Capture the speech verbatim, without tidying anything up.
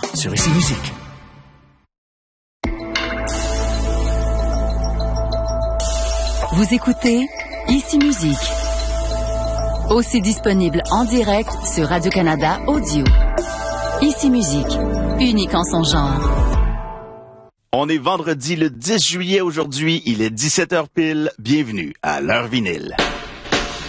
sur Ici Musique. Vous écoutez Ici Musique. Aussi disponible en direct sur Radio-Canada Audio. Ici Musique, unique en son genre. On est vendredi le dix juillet aujourd'hui, il est dix-sept heures pile. Bienvenue à l'heure vinyle.